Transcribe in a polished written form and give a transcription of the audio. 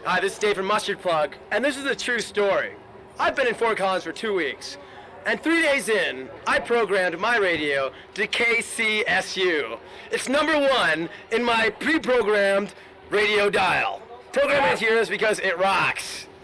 Hi, this is Dave from Mustard Plug, and this is a true story. I've been in Fort Collins for 2 weeks, and 3 days in, I programmed my radio to KCSU. It's #1 in my pre-programmed radio dial. Programming it here is because it rocks.